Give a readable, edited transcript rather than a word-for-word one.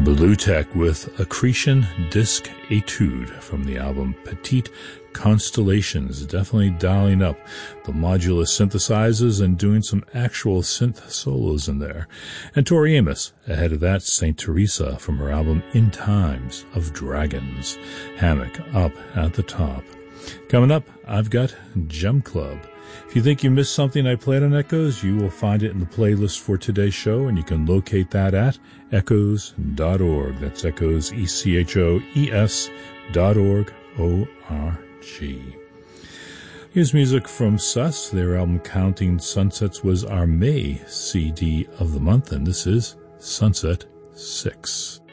Blue Tech with Accretion Disc Etude from the album Petite Constellations, definitely dialing up the modular synthesizers and doing some actual synth solos in there. And Tori Amos, ahead of that, St. Teresa from her album In Times of Dragons. Hammock up at the top. Coming up, I've got Gem Club. If you think you missed something I played on Echoes, you will find it in the playlist for today's show, and you can locate that at echoes.org. That's Echoes, ECHOES.org, O-R-G. Here's music from Sus. Their album Counting Sunsets was our May CD of the month, and this is Sunset 6.